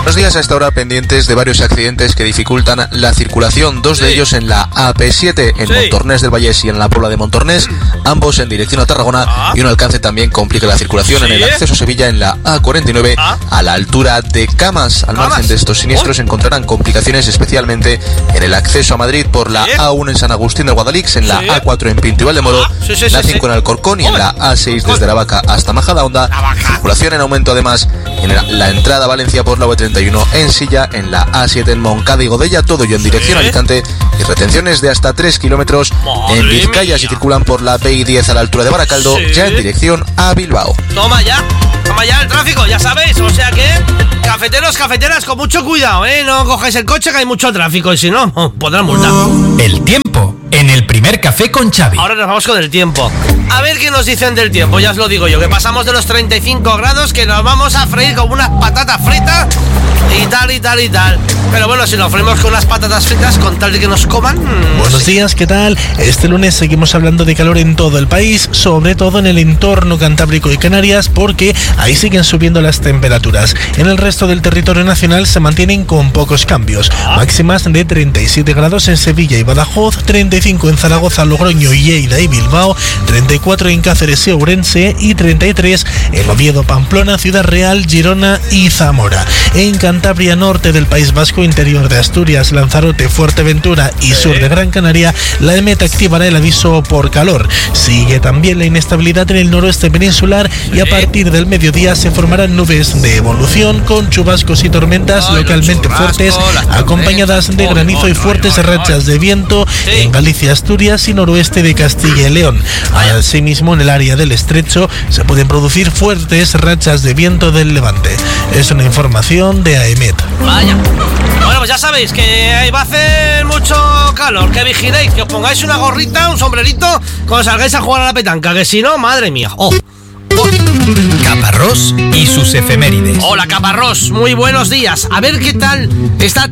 Buenos días. A esta hora pendientes de varios accidentes que dificultan la circulación, dos de ellos en la AP7 en Montornès del Vallès y en la Puebla de Montornès, ambos en dirección a Tarragona, y un alcance también complica la circulación en el acceso a Sevilla en la A49 a la altura de Camas. Al margen de estos siniestros encontrarán complicaciones especialmente en el acceso a Madrid por la A1 en San Agustín de Guadalix, en la A4 en Pinto y Valdemoro, la A5 en Alcorcón y en la A6 desde la Vaca hasta Majadahonda. Circulación en aumento además en la entrada a Valencia por la V31 en Silla, en la A7 en Moncada y Godella, todo ello en dirección a Alicante, y retenciones de hasta 3 kilómetros en Vizcaya si circulan por la BI10 a la altura de Baracaldo, ya en dirección a Bilbao. Toma ya el tráfico, ya sabéis, o sea que cafeteros, cafeteras, con mucho cuidado, no cojáis el coche que hay mucho tráfico y si no, podrán multar. El tiempo en el primer café con Xavi. Ahora nos vamos con el tiempo. A ver qué nos dicen del tiempo, ya os lo digo yo, que pasamos de los 35 grados, que nos vamos a freír con unas patatas fritas y tal. Pero bueno, si nos freímos con unas patatas fritas, con tal de que nos coman... Buenos días, ¿qué tal? Este lunes seguimos hablando de calor en todo el país, sobre todo en el entorno cantábrico y Canarias, porque ahí siguen subiendo las temperaturas. En el resto del territorio nacional se mantienen con pocos cambios. Máximas de 37 grados en Sevilla y Badajoz, 35 en Zaragoza, Logroño, Lleida y Bilbao, 34 en Cáceres y Ourense y 33 en Oviedo, Pamplona, Ciudad Real, Girona y Zamora. En Cantabria, norte del País Vasco, interior de Asturias, Lanzarote, Fuerteventura y sur de Gran Canaria, la EMET activará el aviso por calor. Sigue también la inestabilidad en el noroeste peninsular y a partir del mediodía se formarán nubes de evolución con chubascos y tormentas localmente fuertes, acompañadas de granizo y fuertes rachas de viento en Galicia, Asturias y noroeste de Castilla y León. Asimismo, en el área del estrecho se pueden producir fuertes rachas de viento del levante. Es una información de AEMET. Vaya. Bueno, pues ya sabéis que ahí va a hacer mucho calor, que vigiléis, que os pongáis una gorrita, un sombrerito, cuando salgáis a jugar a la petanca, que si no, madre mía. Caparrós y sus efemérides. Hola, Caparrós, muy buenos días. A ver qué tal está